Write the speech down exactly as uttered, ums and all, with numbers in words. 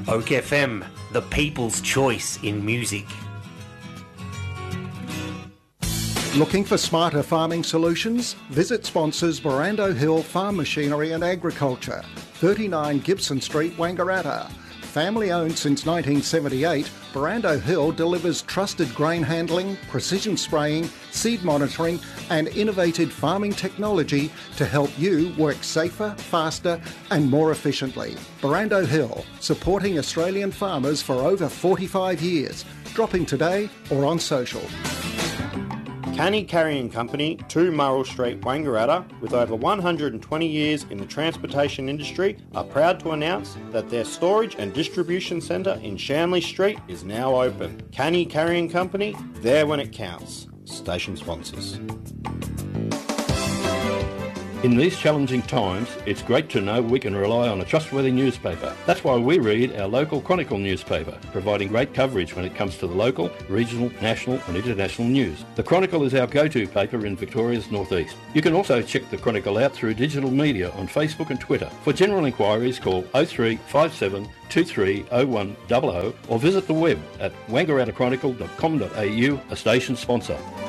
Oak F M, the people's choice in music. Looking for smarter farming solutions? Visit sponsors Barando Hill Farm Machinery and Agriculture, thirty-nine Gibson Street, Wangaratta. Family owned since nineteen seventy-eight, Barando Hill delivers trusted grain handling, precision spraying, seed monitoring and innovative farming technology to help you work safer, faster and more efficiently. Barando Hill, supporting Australian farmers for over forty-five years. Drop in today or on social. Canny Carrying Company, two Murrell Street, Wangaratta, with over one hundred twenty years in the transportation industry, are proud to announce that their storage and distribution centre in Shanley Street is now open. Canny Carrying Company, there when it counts. Station sponsors. In these challenging times, it's great to know we can rely on a trustworthy newspaper. That's why we read our local Chronicle newspaper, providing great coverage when it comes to the local, regional, national and international news. The Chronicle is our go-to paper in Victoria's northeast. You can also check the Chronicle out through digital media on Facebook and Twitter. For general inquiries, call oh three five seven two three oh one hundred or visit the web at wangarattachronicle dot com dot a u, a station sponsor.